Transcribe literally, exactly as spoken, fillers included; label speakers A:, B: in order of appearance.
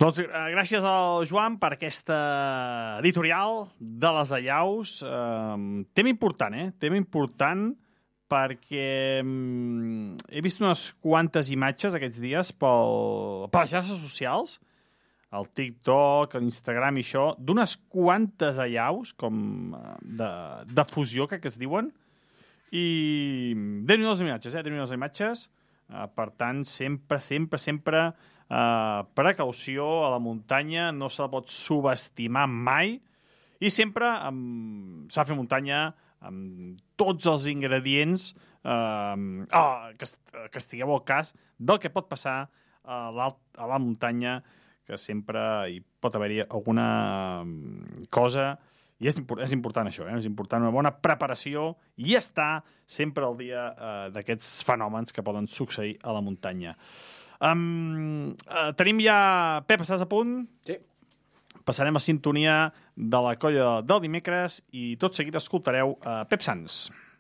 A: Doncs gràcies al Joan per aquesta editorial de les allaus. Uh, tema important, eh? Tema important perquè um, he vist unes quantes imatges aquests dies pel, per les xarxes socials, el TikTok, l'Instagram i això, d'unes quantes allaus, com de, de fusió, crec que es diuen, i déu-n'hi-do les imatges, eh? Déu-n'hi-do les imatges. Uh, per tant, sempre, sempre, sempre uh, precaució a la muntanya, no se la pot subestimar mai, i sempre um, s'ha de fer muntanya amb tots els ingredients uh, oh, que, que estigueu al cas del que pot passar a, a la muntanya, que sempre hi pot haver-hi alguna cosa, i és, import, és important això, eh? És important una bona preparació i estar sempre al dia uh, d'aquests fenòmens que poden succeir a la muntanya. Um, uh, tenim ja... Pep, estàs a punt?
B: Sí.
A: Passarem a sintonia de la colla del dimecres i tot seguit escoltareu uh, Pep Sans.